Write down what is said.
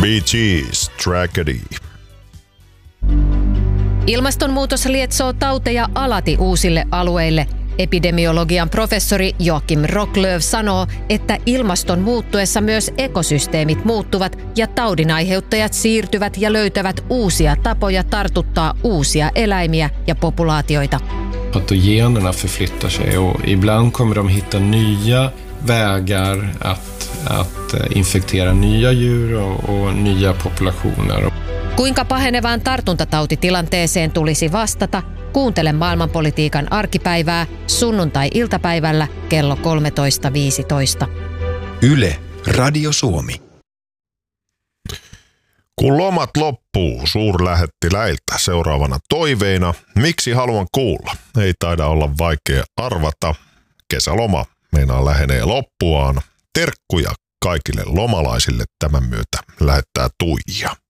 Bee Gees, Tragedy. Ilmastonmuutos lietsoo tauteja alati uusille alueille. Epidemiologian professori Joachim Rocklöv sanoo, että ilmaston muuttuessa myös ekosysteemit muuttuvat ja taudinaiheuttajat siirtyvät ja löytävät uusia tapoja tartuttaa uusia eläimiä ja populaatioita. Patogenerna förflyttar sig och ibland kommer de hitta nya vägar att infektera nya djur och nya populationer. Kuinka pahenevaan tartuntatautitilanteeseen tulisi vastata? Kuuntele maailmanpolitiikan arkipäivää sunnuntai-iltapäivällä kello 13.15. Yle, Radio Suomi. Kun lomat loppuu suurlähettiläiltä seuraavana toiveina, miksi haluan kuulla? Ei taida olla vaikea arvata. Kesäloma meinaa lähenee loppuaan. Terkkuja kaikille lomalaisille tämän myötä lähettää Tuija.